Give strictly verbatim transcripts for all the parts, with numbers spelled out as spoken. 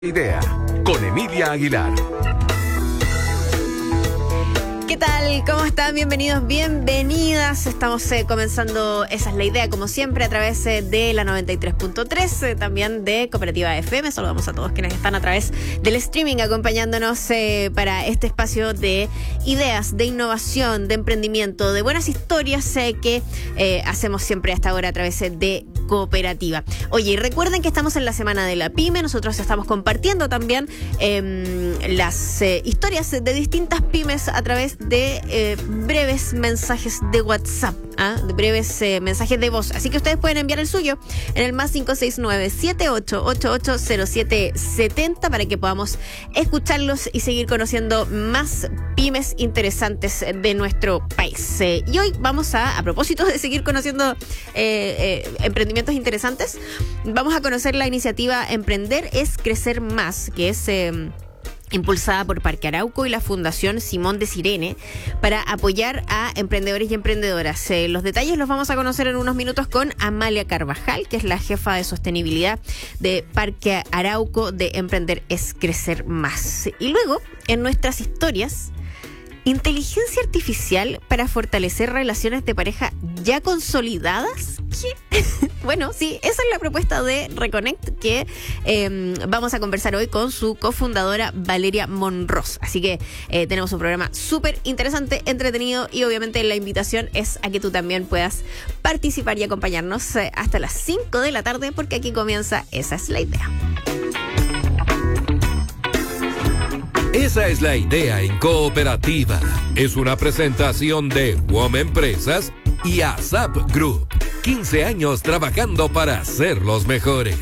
Idea, con Emilia Aguilar. ¿Qué tal? ¿Cómo están? Bienvenidos, bienvenidas. Estamos eh, comenzando Esa es la Idea, como siempre, a través eh, de la noventa y tres punto tres, eh, también de Cooperativa F M. Saludamos a todos quienes están a través del streaming acompañándonos eh, para este espacio de ideas, de innovación, de emprendimiento, de buenas historias eh, que eh, hacemos siempre hasta ahora a través eh, de Cooperativa. Oye, y recuerden que estamos en la Semana de la Pyme. Nosotros estamos compartiendo también eh, las eh, historias de distintas pymes a través de eh, breves mensajes de WhatsApp, ¿ah? de breves eh, mensajes de voz. Así que ustedes pueden enviar el suyo en el más cinco seis nueve, siete ocho ocho ocho, cero siete siete cero para que podamos escucharlos y seguir conociendo más pymes interesantes de nuestro país. Eh, y hoy vamos a, a propósito de seguir conociendo eh, eh, emprendimientos interesantes, vamos a conocer la iniciativa Emprender es Crecer Más, que es Eh, impulsada por Parque Arauco y la Fundación Simón de Cirene para apoyar a emprendedores y emprendedoras. Eh, los detalles los vamos a conocer en unos minutos con Amalia Carvajal, que es la jefa de sostenibilidad de Parque Arauco de Emprender es Crecer Más. Y luego, en nuestras historias, inteligencia artificial para fortalecer relaciones de pareja ya consolidadas. ¿Qué? Bueno, sí, esa es la propuesta de Reconnect que eh, vamos a conversar hoy con su cofundadora Valeria Monros. Así que eh, tenemos un programa súper interesante, entretenido, y obviamente la invitación es a que tú también puedas participar y acompañarnos eh, hasta las cinco de la tarde, porque aquí comienza Esa es la Idea. Esa es la Idea en Cooperativa. Es una presentación de WOM Empresas y ASAP Group. quince años trabajando para ser los mejores.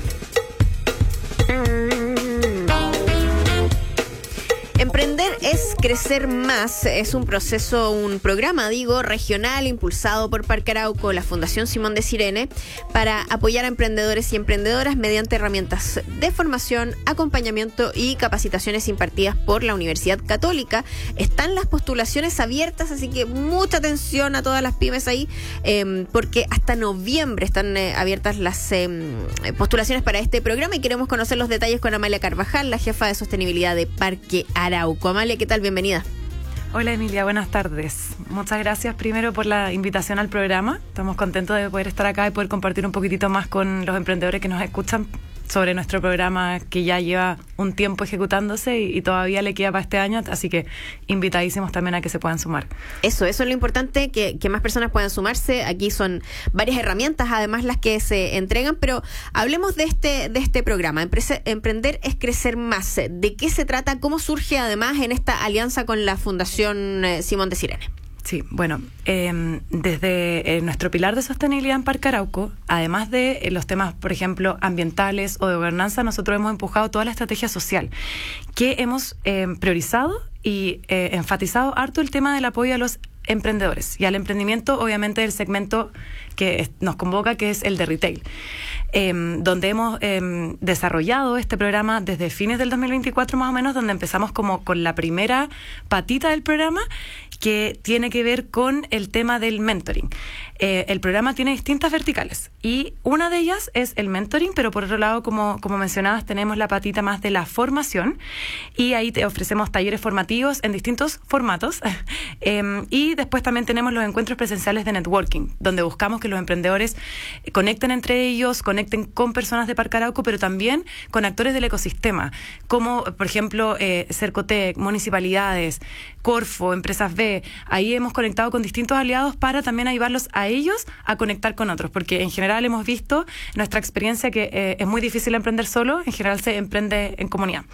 Emprender es Crecer Más es un proceso, un programa, digo, regional impulsado por Parque Arauco, la Fundación Simón de Cirene, para apoyar a emprendedores y emprendedoras mediante herramientas de formación, acompañamiento y capacitaciones impartidas por la Universidad Católica. Están las postulaciones abiertas, así que mucha atención a todas las pymes ahí, eh, porque hasta noviembre están eh, abiertas las eh, postulaciones para este programa, y queremos conocer los detalles con Amalia Carvajal, la jefa de sostenibilidad de Parque Arauco. Amalia, ¿qué tal? Bienvenida. Hola Emilia, buenas tardes. Muchas gracias primero por la invitación al programa. Estamos contentos de poder estar acá y poder compartir un poquitito más con los emprendedores que nos escuchan sobre nuestro programa, que ya lleva un tiempo ejecutándose y, y todavía le queda para este año, así que invitadísimos también a que se puedan sumar. Eso, eso es lo importante, que, que más personas puedan sumarse. Aquí son varias herramientas, además, las que se entregan, pero hablemos de este, de este programa. Emprese, Emprender es Crecer Más. ¿De qué se trata? ¿Cómo surge además en esta alianza con la Fundación eh, Simón de Cirene? Sí, bueno, eh, desde eh, nuestro pilar de sostenibilidad en Parque Arauco, además de eh, los temas, por ejemplo, ambientales o de gobernanza, nosotros hemos empujado toda la estrategia social, que hemos eh, priorizado y eh, enfatizado harto el tema del apoyo a los emprendedores y al emprendimiento, obviamente, del segmento que es, nos convoca, que es el de retail, eh, donde hemos eh, desarrollado este programa desde fines del dos mil veinticuatro más o menos, donde empezamos como con la primera patita del programa, que tiene que ver con el tema del mentoring. Eh, el programa tiene distintas verticales y una de ellas es el mentoring, pero por otro lado, como, como mencionabas, tenemos la patita más de la formación, y ahí te ofrecemos talleres formativos en distintos formatos eh, y después también tenemos los encuentros presenciales de networking, donde buscamos que los emprendedores conecten entre ellos, conecten con personas de Parque Arauco, pero también con actores del ecosistema, como por ejemplo eh, Cercotec, municipalidades, Corfo, Empresas B. Ahí hemos conectado con distintos aliados para también ayudarlos a ellos a conectar con otros, porque en general hemos visto en nuestra experiencia que eh, es muy difícil emprender solo, en general se emprende en comunidad.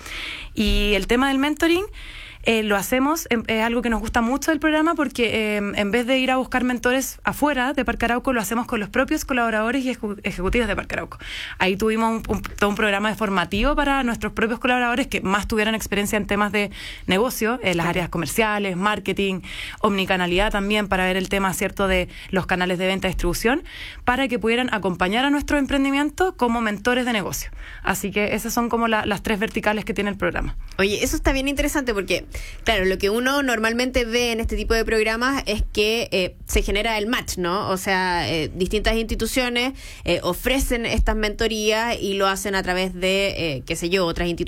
Y el tema del mentoring Eh, lo hacemos, es eh, algo que nos gusta mucho del programa, porque eh, en vez de ir a buscar mentores afuera de Parque Arauco, lo hacemos con los propios colaboradores y ejecu- ejecutivos de Parque Arauco. Ahí tuvimos un, un, todo un programa de formativo para nuestros propios colaboradores que más tuvieran experiencia en temas de negocio, en las áreas comerciales, marketing, omnicanalidad también, para ver el tema, cierto, de los canales de venta y distribución, para que pudieran acompañar a nuestro emprendimiento como mentores de negocio. Así que esas son como la, las tres verticales que tiene el programa. Oye, eso está bien interesante, porque Claro, lo que uno normalmente ve en este tipo de programas es que eh, se genera el match, ¿no? O sea, eh, distintas instituciones eh, ofrecen estas mentorías y lo hacen a través de, eh, qué sé yo, otras instituciones